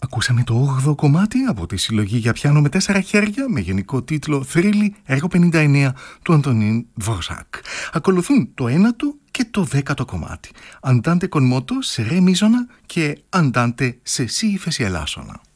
Ακούσαμε το 8ο κομμάτι από τη συλλογή για πιάνο με 4 χέρια με γενικό τίτλο «Θρύλη, έργο 59» του Αντωνίν Δβορζάκ. Ακολουθούν το 9ο και το 10ο κομμάτι, Andante con moto σε ρε μίζωνα και Andante σε σι ύφεση ελάσσονα.